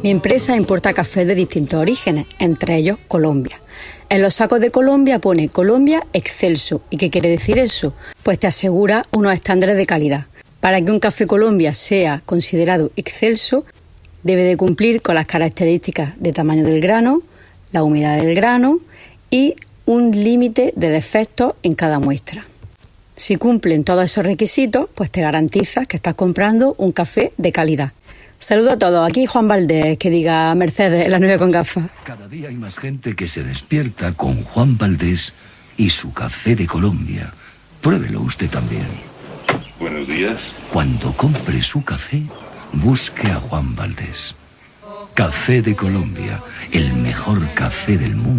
Mi empresa importa café de distintos orígenes, entre ellos Colombia. En los sacos de Colombia pone Colombia Excelso. ¿Y qué quiere decir eso? Pues te asegura unos estándares de calidad. Para que un café Colombia sea considerado excelso, debe de cumplir con las características de tamaño del grano, la humedad del grano y un límite de defectos en cada muestra. Si cumplen todos esos requisitos, pues te garantizas que estás comprando un café de calidad. Saludo a todos. Aquí Juan Valdés, que diga Mercedes, la 9 con gafas. Cada día hay más gente que se despierta con Juan Valdés y su café de Colombia. Pruébelo usted también. Buenos días. Cuando compre su café, busque a Juan Valdés. Café de Colombia, el mejor café del mundo.